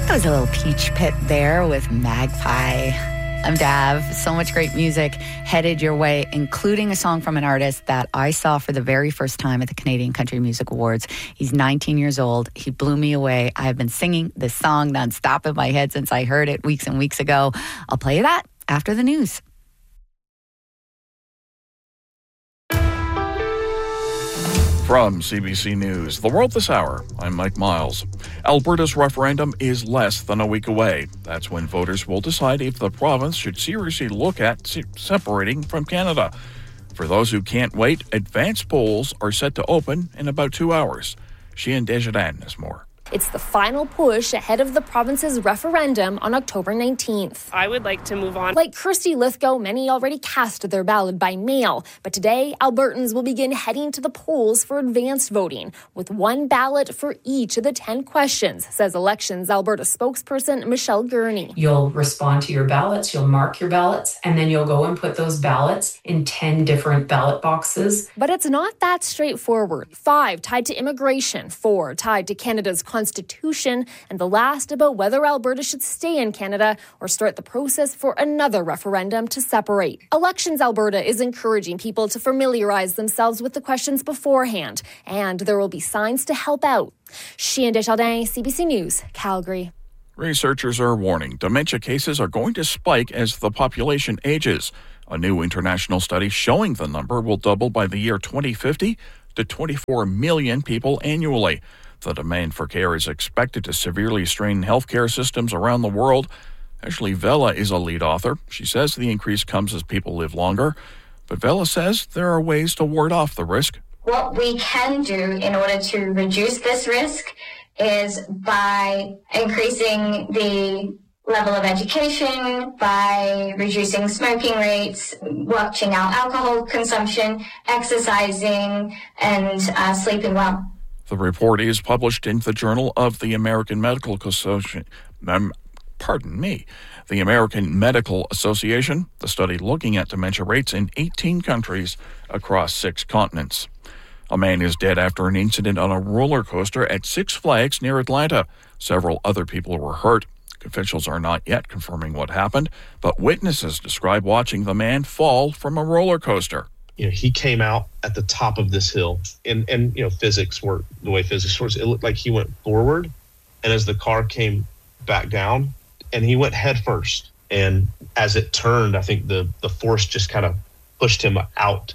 That was a little Peach Pit there with Magpie. I'm Dav. So much great music headed your way, including a song from an artist that I saw for the very first time at the Canadian Country Music Awards. He's 19 years old. He blew me away. I have been singing this song nonstop in my head since I heard it weeks and weeks ago. I'll play you that after the news. From CBC News, The World This Hour, I'm Mike Miles. Alberta's referendum is less than a week away. That's when voters will decide if the province should seriously look at separating from Canada. For those who can't wait, advance polls are set to open in about 2 hours. Sheehan Desjardins has more. It's the final push ahead of the province's referendum on October 19th. I would like to move on. Like Kirsty Lithgow, many already cast their ballot by mail. But today, Albertans will begin heading to the polls for advanced voting, with one ballot for each of the 10 questions, says Elections Alberta spokesperson Michelle Gurney. You'll respond to your ballots, you'll mark your ballots, and then you'll go and put those ballots in 10 different ballot boxes. But it's not that straightforward. 5 tied to immigration, 4 tied to Canada's Constitution, and the last about whether Alberta should stay in Canada or start the process for another referendum to separate. Elections Alberta is encouraging people to familiarize themselves with the questions beforehand, and there will be signs to help out. Sheehan Desjardins, CBC News, Calgary. Researchers are warning dementia cases are going to spike as the population ages. A new international study showing the number will double by the year 2050 to 24 million people annually. The demand for care is expected to severely strain healthcare systems around the world. Ashley Vella is a lead author. She says the increase comes as people live longer. But Vella says there are ways to ward off the risk. What we can do in order to reduce this risk is by increasing the level of education, by reducing smoking rates, watching out alcohol consumption, exercising, and sleeping well. The report is published in the Journal of the American Medical Association. The American Medical Association, the study looking at dementia rates in 18 countries across 6 continents. A man is dead after an incident on a roller coaster at Six Flags near Atlanta. Several other people were hurt. Officials are not yet confirming what happened, but witnesses describe watching the man fall from a roller coaster. He came out at the top of this hill, and physics work the way physics works. It looked like he went forward, and as the car came back down, and he went head first. And as it turned, I think the force just kind of pushed him out,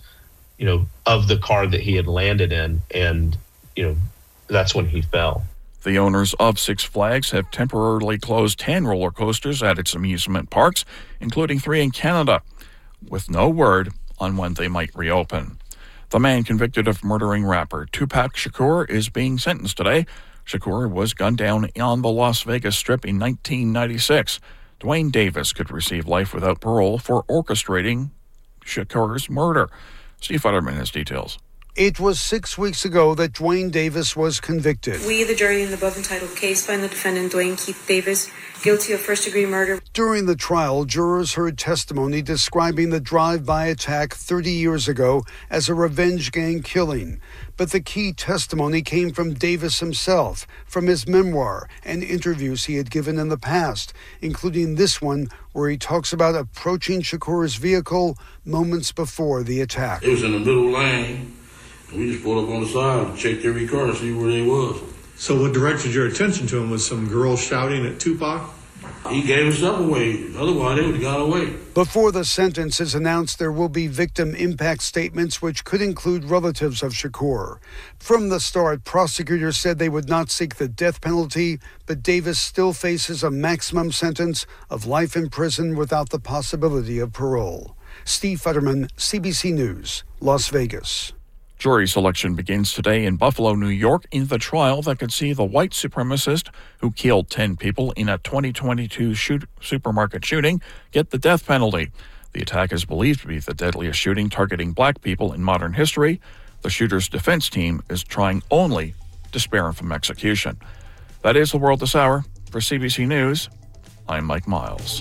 of the car that he had landed in, and that's when he fell. The owners of Six Flags have temporarily closed 10 roller coasters at its amusement parks, including 3 in Canada, with no word on when they might reopen. The man convicted of murdering rapper Tupac Shakur is being sentenced today. Shakur was gunned down on the Las Vegas Strip in 1996. Dwayne Davis could receive life without parole for orchestrating Shakur's murder. Steve Futterman has details. It was 6 weeks ago that Dwayne Davis was convicted. We, the jury in the above entitled case, find the defendant, Dwayne Keith Davis, guilty of first-degree murder. During the trial, jurors heard testimony describing the drive-by attack 30 years ago as a revenge gang killing. But the key testimony came from Davis himself, from his memoir and interviews he had given in the past, including this one where he talks about approaching Shakur's vehicle moments before the attack. It was in the middle lane. We just pulled up on the side and checked every car to see where they was. So what directed your attention to him was some girl shouting at Tupac? He gave himself away. Otherwise, they would have got away. Before the sentence is announced, there will be victim impact statements, which could include relatives of Shakur. From the start, prosecutors said they would not seek the death penalty, but Davis still faces a maximum sentence of life in prison without the possibility of parole. Steve Futterman, CBC News, Las Vegas. Jury selection begins today in Buffalo, New York, in the trial that could see the white supremacist who killed 10 people in a 2022 supermarket shooting get the death penalty. The attack is believed to be the deadliest shooting targeting black people in modern history. The shooter's defense team is trying only to spare him from execution. That is The World This Hour. For CBC News, I'm Mike Miles.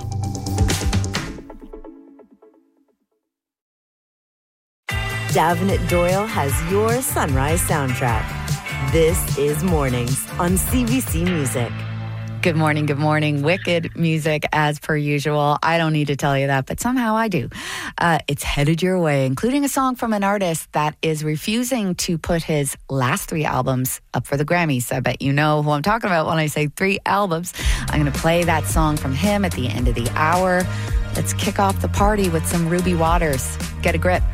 Davenant Doyle has your sunrise soundtrack. This is Mornings on CBC Music. Good morning, good morning. Wicked music as per usual. I don't need to tell you that, but somehow I do. It's headed your way, including a song from an artist that is refusing to put his last 3 albums up for the Grammys. I bet you know who I'm talking about when I say 3 albums. I'm going to play that song from him at the end of the hour. Let's kick off the party with some Ruby Waters. Get a grip.